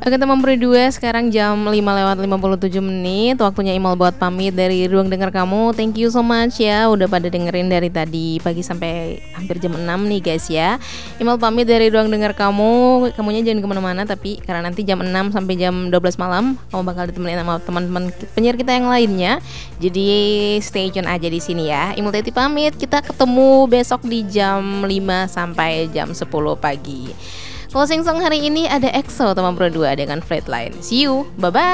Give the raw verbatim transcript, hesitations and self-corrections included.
Oke teman Pro dua, sekarang jam lima lewat lima puluh tujuh menit. Waktunya Imal buat pamit dari ruang dengar kamu. Thank you so much ya udah pada dengerin dari tadi pagi sampai hampir jam enam nih guys ya. Imal pamit dari ruang dengar kamu. Kamunya jangan kemana-mana, tapi karena nanti jam enam sampai jam dua belas malam kamu bakal ditemenin sama teman-teman penyiar kita yang lainnya. Jadi stay tune aja di sini ya. Imal Teti pamit. Kita ketemu besok di jam lima sampai jam sepuluh pagi. Closing song hari ini ada EXO teman Pro dua dengan Flatline. See you, bye bye.